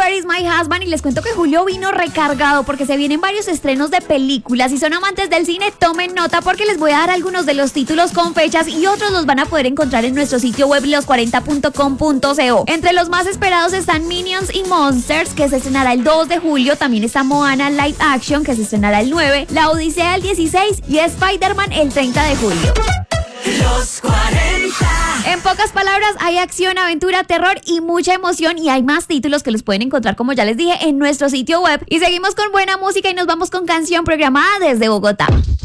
Where is My Husband y les cuento que julio vino recargado porque se vienen varios estrenos de películas. Si son amantes del cine, tomen nota porque les voy a dar algunos de los títulos con fechas y otros los van a poder encontrar en nuestro sitio web los40.com.co. Entre los más esperados están Minions y Monsters, que se estrenará el 2 de julio. También está Moana Live Action, que se estrenará el 9, La Odisea el 16 y Spider-Man el 30 de julio. Los 40. En pocas palabras, hay acción, aventura, terror y mucha emoción, y hay más títulos que los pueden encontrar, como ya les dije, en nuestro sitio web. Y seguimos con buena música y nos vamos con canción programada desde Bogotá.